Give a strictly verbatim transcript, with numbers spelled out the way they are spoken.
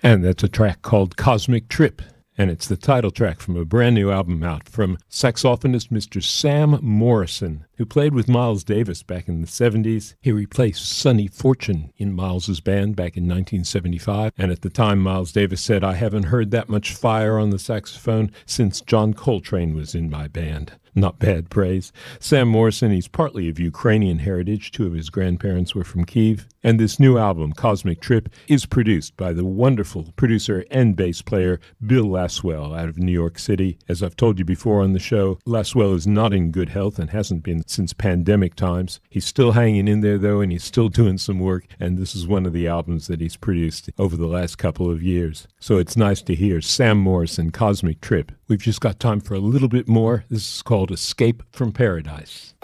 And that's a track called Cosmic Trip. And it's the title track from a brand new album out from saxophonist Mister Sam Morrison, who played with Miles Davis back in the seventies. He replaced Sonny Fortune in Miles's band back in nineteen seventy-five. And at the time, Miles Davis said, "I haven't heard that much fire on the saxophone since John Coltrane was in my band." Not bad praise. Sam Morrison, he's partly of Ukrainian heritage. Two of his grandparents were from Kyiv. And this new album, Cosmic Trip, is produced by the wonderful producer and bass player Bill Laswell out of New York City. As I've told you before on the show, Laswell is not in good health and hasn't been since pandemic times. He's still hanging in there, though, and he's still doing some work. And this is one of the albums that he's produced over the last couple of years. So it's nice to hear Sam Morrison, Cosmic Trip. We've just got time for a little bit more. This is called Escape from Paradise.